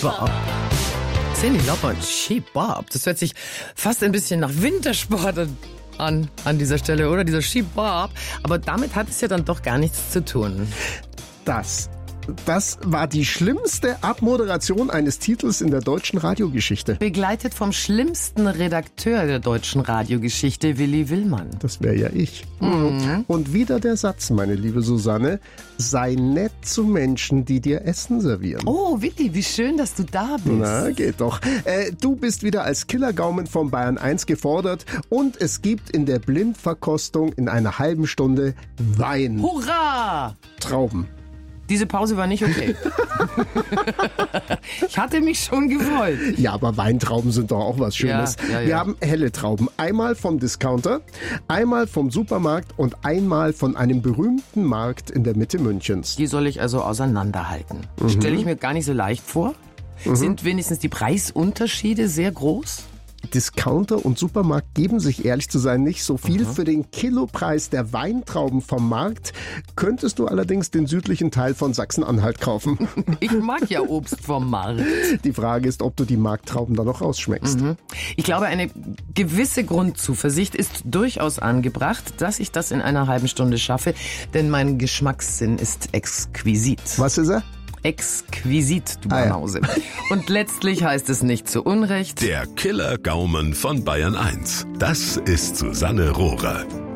Ski-Bob. Cyndi Lauper und Ski-Bob. Das hört sich fast ein bisschen nach Wintersport an dieser Stelle, oder? Dieser Ski-Bob. Aber damit hat es ja dann doch gar nichts zu tun. Das war die schlimmste Abmoderation eines Titels in der deutschen Radiogeschichte. Begleitet vom schlimmsten Redakteur der deutschen Radiogeschichte, Willi Willmann. Das wäre ja ich. Und wieder der Satz, meine liebe Susanne: Sei nett zu Menschen, die dir Essen servieren. Oh, Willi, wie schön, dass du da bist. Na, geht doch. Du bist wieder als Killergaumen von Bayern 1 gefordert und es gibt in der Blindverkostung in einer halben Stunde Wein. Hurra! Trauben. Diese Pause war nicht okay. Ich hatte mich schon gewollt. Ja, aber Weintrauben sind doch auch was Schönes. Ja. Wir haben helle Trauben. Einmal vom Discounter, einmal vom Supermarkt und einmal von einem berühmten Markt in der Mitte Münchens. Die soll ich also auseinanderhalten. Stelle ich mir gar nicht so leicht vor. Sind wenigstens die Preisunterschiede sehr groß? Discounter und Supermarkt geben sich ehrlich zu sein nicht so viel. Für den Kilopreis der Weintrauben vom Markt könntest du allerdings den südlichen Teil von Sachsen-Anhalt kaufen. Ich mag ja Obst vom Markt. Die Frage ist, ob du die Markttrauben dann noch rausschmeckst. Ich glaube, eine gewisse Grundzuversicht ist durchaus angebracht, dass ich das in einer halben Stunde schaffe, denn mein Geschmackssinn ist exquisit. Was ist er? Exquisit, du Banause. Ja. Und letztlich heißt es nicht zu Unrecht: Der Killergaumen von Bayern 1. Das ist Susanne Rohrer.